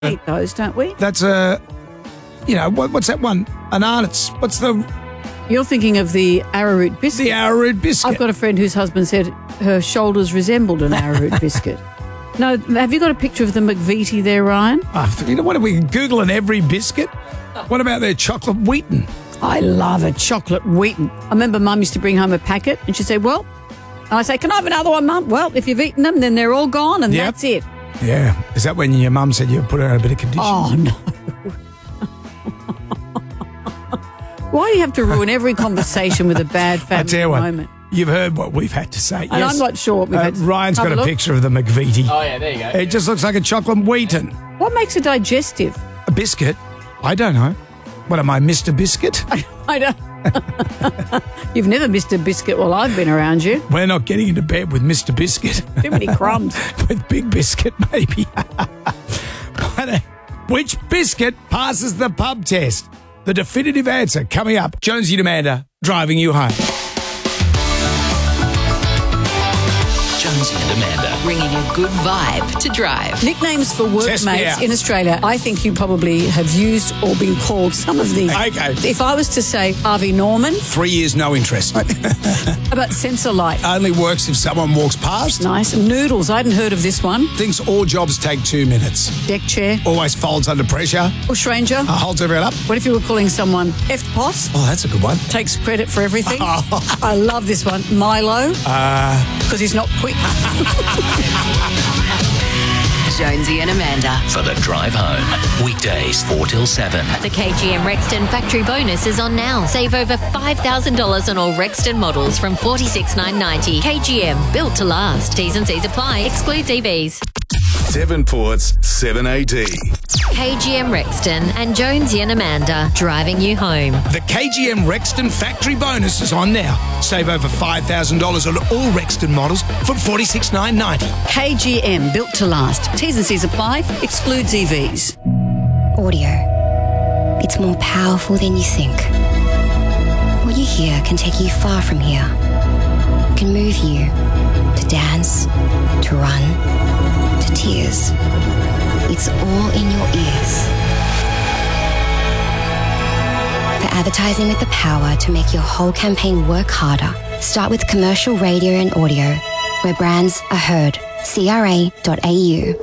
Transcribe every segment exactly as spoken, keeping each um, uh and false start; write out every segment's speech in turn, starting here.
eat those, don't we? That's a, you know, what, what's that one? An Arnott's. What's the... You're thinking of the arrowroot biscuit. The arrowroot biscuit. I've got a friend whose husband said her shoulders resembled an arrowroot biscuit. No, have you got a picture of the McVitie there, Ryan? Oh, you know what? Are we Googling every biscuit? What about their chocolate Wheaton? I love a chocolate Wheaton. I remember Mum used to bring home a packet and she'd say, well, and I say, can I have another one, Mum? Well, if you've eaten them, then they're all gone and Yep. that's it. Yeah. Is that when your mum said you put her in a bit of condition? Oh, no. Why do you have to ruin every conversation with a bad I family tell you what, moment? you've heard what we've had to say. And yes. I'm not sure what we've Uh, had to Ryan's have got a a, look. picture of the McVitie. Oh, yeah, there you go. It just looks like a chocolate Wheaton. What makes it digestive? A biscuit? I don't know. What am I, Mister Biscuit? I don't. You've never missed a biscuit while I've been around you. We're not getting into bed with Mister Biscuit. Too many crumbs. With Big Biscuit, maybe. But, uh, which biscuit passes the pub test? The definitive answer coming up. Jonesy and Amanda driving you home. Jonesy and Amanda. Bringing a good vibe to drive. Nicknames for Test me workmates out. in Australia. I think you probably have used or been called some of these. Okay. If I was to say Harvey Norman, Three years, no interest. how about Sensor Light? Only works if someone walks past. Nice. Noodles. I hadn't heard of this one. Thinks all jobs take two minutes. Deck chair. Always folds under pressure. Bushranger. Uh, holds everyone up. What if you were calling someone F P O S? Oh, that's a good one. Takes credit for everything. I love this one. Milo. Uh, Because he's not quick. Jonesy and Amanda. For the drive home. Weekdays four till seven. The K G M Rexton factory bonus is on now. Save over five thousand dollars on all Rexton models from forty-six thousand nine hundred ninety dollars. K G M, built to last. T's and C's apply. Excludes E Vs. Devonport's seven A D. K G M Rexton and Jonesy and Amanda driving you home. the K G M Rexton factory bonus is on now. Save over five thousand dollars on all Rexton models from forty-six thousand nine hundred ninety dollars. K G M, built to last. T's and C's apply. Excludes E Vs. Audio. It's more powerful than you think. What you hear can take you far from here. It can move you to dance, to run, to tears. It's all in your ears. For advertising with the power to make your whole campaign work harder, start with commercial radio and audio, where brands are heard. C R A dot A U.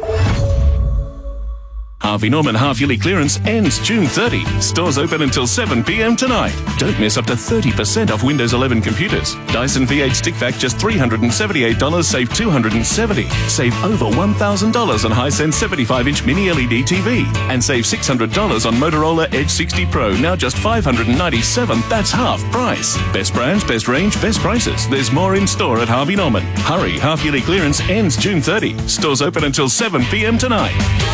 Harvey Norman half-yearly clearance ends June thirtieth. Stores open until seven p.m. tonight. Don't miss up to thirty percent off Windows eleven computers. Dyson V eight Stick Vac just three hundred seventy-eight dollars, save two hundred seventy dollars. Save over one thousand dollars on Hisense seventy-five inch mini L E D T V. And save six hundred dollars on Motorola Edge sixty Pro, now just five hundred ninety-seven dollars. That's half price. Best brands, best range, best prices. There's more in store at Harvey Norman. Hurry, half-yearly clearance ends June thirtieth. Stores open until seven p.m. tonight.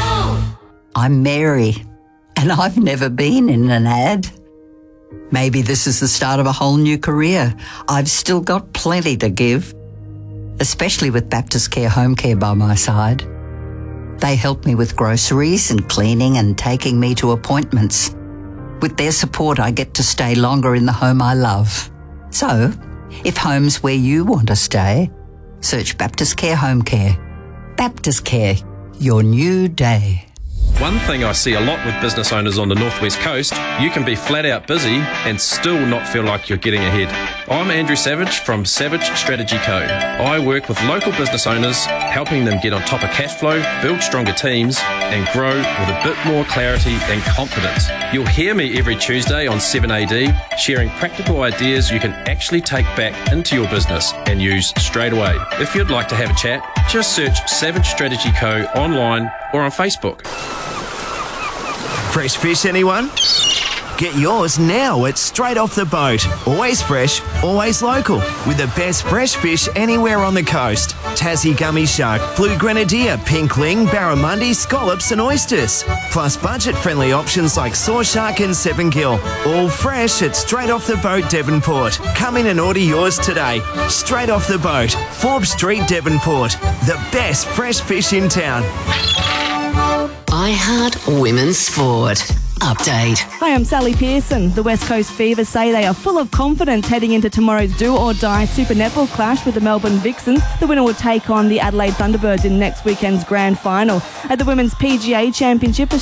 I'm Mary, and I've never been in an ad. Maybe this is the start of a whole new career. I've still got plenty to give, especially with Baptist Care Home Care by my side. They help me with groceries and cleaning and taking me to appointments. With their support, I get to stay longer in the home I love. So, if home's where you want to stay, search Baptist Care Home Care. Baptist Care, your new day. One thing I see a lot with business owners on the Northwest Coast, you can be flat out busy and still not feel like you're getting ahead. I'm Andrew Savage from Savage Strategy Co. I work with local business owners, helping them get on top of cash flow, build stronger teams, and grow with a bit more clarity and confidence. You'll hear me every Tuesday on seven A D, sharing practical ideas you can actually take back into your business and use straight away. If you'd like to have a chat, just search Savage Strategy Co. online or on Facebook. Fresh fish, anyone? Get yours now at Straight Off the Boat. Always fresh, always local, with the best fresh fish anywhere on the coast. Tassie gummy shark, blue grenadier, pinkling, barramundi, scallops and oysters. Plus budget-friendly options like saw shark and seven gill. All fresh at Straight Off the Boat, Devonport. Come in and order yours today. Straight Off the Boat, Forbes Street, Devonport. The best fresh fish in town. I Heart Women's Sport. update. Hi, I'm Sally Pearson. The West Coast Fever say they are full of confidence heading into tomorrow's do-or-die Super Netball clash with the Melbourne Vixens. The winner will take on the Adelaide Thunderbirds in next weekend's grand final. At the Women's P G A Championship,